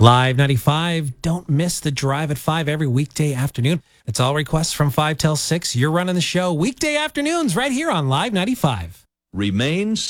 Live 95. Don't miss the Drive at 5 every weekday afternoon. It's all requests from 5 till 6. You're running the show weekday afternoons right here on Live 95. Remain